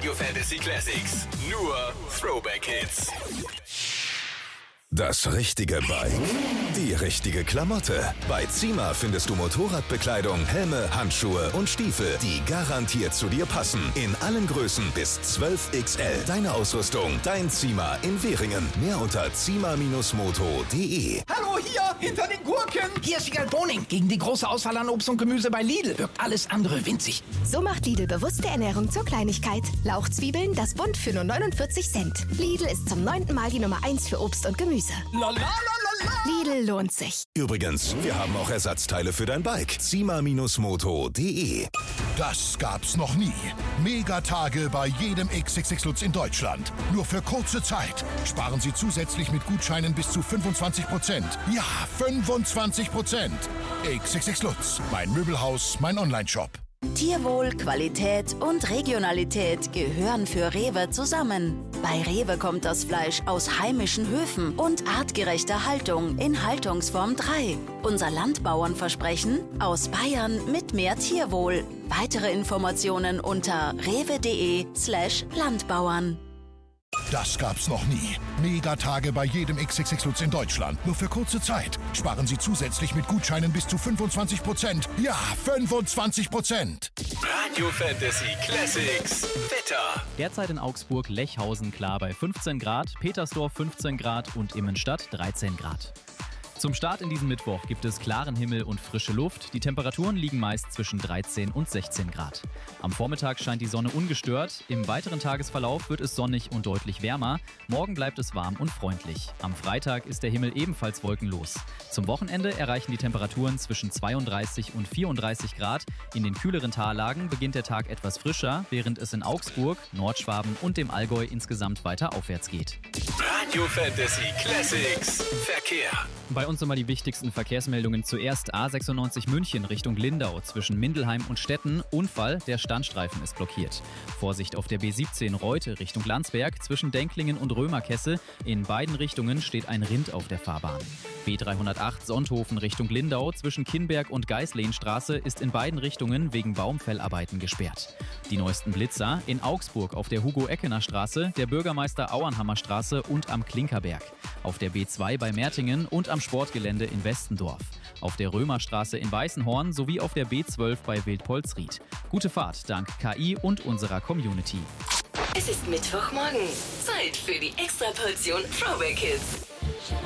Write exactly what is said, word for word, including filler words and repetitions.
Radio Fantasy Classics. Nur Throwback Hits. Das richtige Bike, die richtige Klamotte. Bei Zima findest du Motorradbekleidung, Helme, Handschuhe und Stiefel, die garantiert zu dir passen. In allen Größen bis zwölf X L. Deine Ausrüstung, dein Zima in Währingen. Mehr unter zima Bindestrich moto punkt de. Hallo, hier, hinter den Gurken. Hier ist Wiegald Boning. Gegen die große Auswahl an Obst und Gemüse bei Lidl wirkt alles andere winzig. So macht Lidl bewusste Ernährung zur Kleinigkeit. Lauchzwiebeln, das Bund für nur neunundvierzig Cent. Lidl ist zum neunten Mal die Nummer eins für Obst und Gemüse. La, la, la, la, la. Lidl lohnt sich. Übrigens, wir haben auch Ersatzteile für dein Bike. zima Bindestrich moto punkt de. Das gab's noch nie. Megatage bei jedem X X X Lutz in Deutschland. Nur für kurze Zeit. Sparen Sie zusätzlich mit Gutscheinen bis zu fünfundzwanzig Prozent. Ja, fünfundzwanzig Prozent. X X X Lutz, mein Möbelhaus, mein Onlineshop. Tierwohl, Qualität und Regionalität gehören für Rewe zusammen. Bei Rewe kommt das Fleisch aus heimischen Höfen und artgerechter Haltung in Haltungsform drei. Unser Landbauernversprechen: aus Bayern mit mehr Tierwohl. Weitere Informationen unter rewe.de slash Landbauern. Das gab's noch nie. Megatage bei jedem X X X Lutz in Deutschland. Nur für kurze Zeit. Sparen Sie zusätzlich mit Gutscheinen bis zu fünfundzwanzig Prozent. Ja, fünfundzwanzig Prozent. Radio Fantasy Classics. Wetter. Derzeit in Augsburg, Lechhausen klar bei fünfzehn Grad, Petersdorf fünfzehn Grad und Immenstadt dreizehn Grad. Zum Start in diesen Mittwoch gibt es klaren Himmel und frische Luft. Die Temperaturen liegen meist zwischen dreizehn und sechzehn Grad. Am Vormittag scheint die Sonne ungestört. Im weiteren Tagesverlauf wird es sonnig und deutlich wärmer. Morgen bleibt es warm und freundlich. Am Freitag ist der Himmel ebenfalls wolkenlos. Zum Wochenende erreichen die Temperaturen zwischen zweiunddreißig und vierunddreißig Grad. In den kühleren Tallagen beginnt der Tag etwas frischer, während es in Augsburg, Nordschwaben und dem Allgäu insgesamt weiter aufwärts geht. Radio Fantasy Classics. Verkehr. Bei uns nochmal die wichtigsten Verkehrsmeldungen. Zuerst A sechsundneunzig München Richtung Lindau zwischen Mindelheim und Stetten. Unfall, der Standstreifen ist blockiert. Vorsicht auf der B siebzehn Reute Richtung Landsberg zwischen Denklingen und Römerkesse. In beiden Richtungen steht ein Rind auf der Fahrbahn. B dreihundertacht Sonthofen Richtung Lindau zwischen Kinberg und Geisleenstraße ist in beiden Richtungen wegen Baumfellarbeiten gesperrt. Die neuesten Blitzer in Augsburg auf der Hugo-Eckener-Straße, der Bürgermeister-Auernhammer-Straße und am Klinkerberg. Auf der B zwei bei Mertingen und am Sportgelände in Westendorf. Auf der Römerstraße in Weißenhorn sowie auf der B zwölf bei Wildpolsried. Gute Fahrt dank K I und unserer Community. Es ist Mittwochmorgen. Zeit für die Extraportion Throwback Hits.